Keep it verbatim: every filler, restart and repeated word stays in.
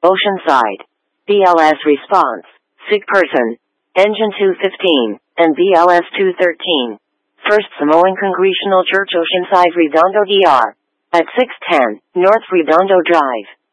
Oceanside. B L S response. Sick person. Engine two fifteen, and B L S two thirteen. First Samoan Congregational Church, Oceanside, Redondo, D R. At six ten, North Redondo Drive.